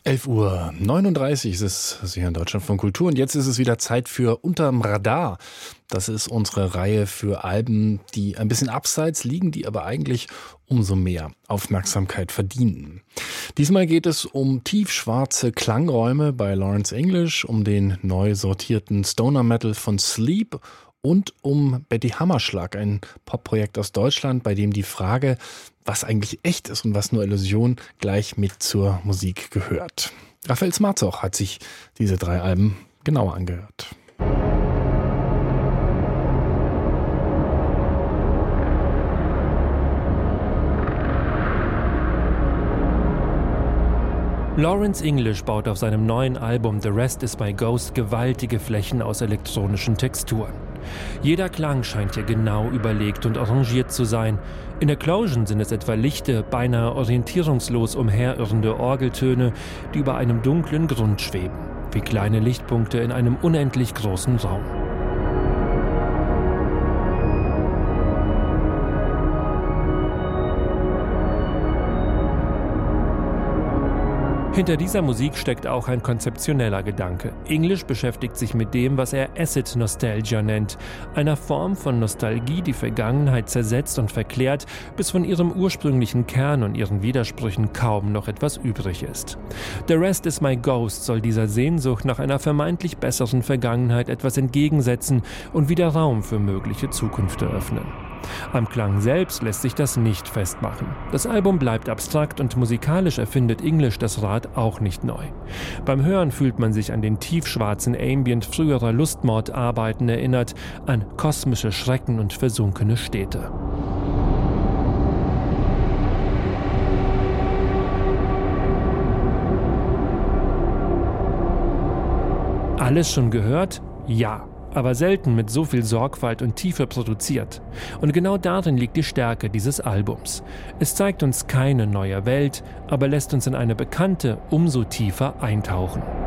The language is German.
11:39 Uhr ist es hier in Deutschland von Kultur und jetzt ist es wieder Zeit für Unterm Radar. Das ist unsere Reihe für Alben, die ein bisschen abseits liegen, die aber eigentlich umso mehr Aufmerksamkeit verdienen. Diesmal geht es um tiefschwarze Klangräume bei Lawrence English, um den neu sortierten Stoner Metal von Sleep und um Betty Hammerschlag, ein Popprojekt aus Deutschland, bei dem die Frage, was eigentlich echt ist und was nur Illusion, gleich mit zur Musik gehört. Raphael Smarzoch hat sich diese 3 Alben genauer angehört. Lawrence English baut auf seinem neuen Album The Rest Is My Ghost gewaltige Flächen aus elektronischen Texturen. Jeder Klang scheint hier genau überlegt und arrangiert zu sein. In Eclosion sind es etwa lichte, beinahe orientierungslos umherirrende Orgeltöne, die über einem dunklen Grund schweben, wie kleine Lichtpunkte in einem unendlich großen Raum. Hinter dieser Musik steckt auch ein konzeptioneller Gedanke. English beschäftigt sich mit dem, was er Acid Nostalgia nennt, einer Form von Nostalgie, die Vergangenheit zersetzt und verklärt, bis von ihrem ursprünglichen Kern und ihren Widersprüchen kaum noch etwas übrig ist. The Rest Is My Ghost soll dieser Sehnsucht nach einer vermeintlich besseren Vergangenheit etwas entgegensetzen und wieder Raum für mögliche Zukünfte öffnen. Am Klang selbst lässt sich das nicht festmachen. Das Album bleibt abstrakt und musikalisch erfindet English das Rad auch nicht neu. Beim Hören fühlt man sich an den tiefschwarzen Ambient früherer Lustmordarbeiten erinnert, an kosmische Schrecken und versunkene Städte. Alles schon gehört? Ja. Aber selten mit so viel Sorgfalt und Tiefe produziert. Und genau darin liegt die Stärke dieses Albums. Es zeigt uns keine neue Welt, aber lässt uns in eine bekannte umso tiefer eintauchen.